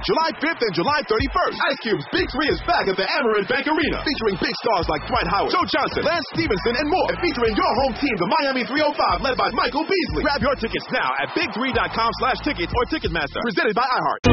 July 5th and July 31st. Ice Cube's Big 3 is back at the Amerant Bank Arena, featuring big stars like Dwight Howard, Joe Johnson, Lance Stevenson, and more. And featuring your home team, the Miami 305, led by Michael Beasley. Grab your tickets now at big3.com/tickets or Ticketmaster. Presented by iHeart.